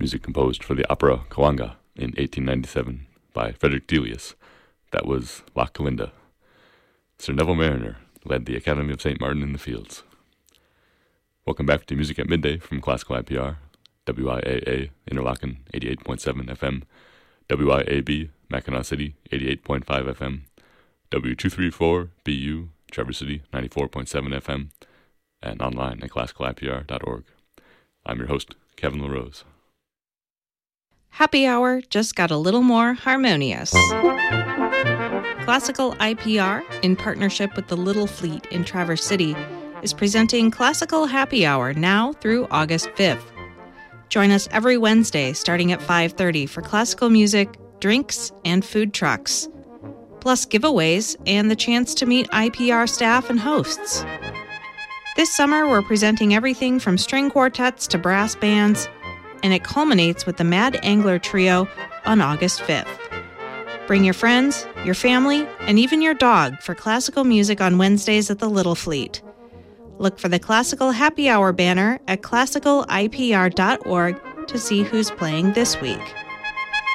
music composed for the opera Kawanga in 1897 by Frederick Delius. That was La Calinda. Sir Neville Mariner led the Academy of St. Martin in the Fields. Welcome back to Music at Midday from Classical IPR, WIAA Interlaken 88.7 FM, WIAB Mackinac City 88.5 FM, W234BU Traverse City 94.7 FM, and online at classicalipr.org. I'm your host, Kevin LaRose. Happy Hour just got a little more harmonious. Classical IPR, in partnership with the Little Fleet in Traverse City, is presenting Classical Happy Hour now through August 5th. Join us every Wednesday starting at 5:30 for classical music, drinks, and food trucks, plus giveaways and the chance to meet IPR staff and hosts. This summer, we're presenting everything from string quartets to brass bands, and it culminates with the Mad Angler Trio on August 5th. Bring your friends, your family, and even your dog for classical music on Wednesdays at the Little Fleet. Look for the Classical Happy Hour banner at classicalipr.org to see who's playing this week.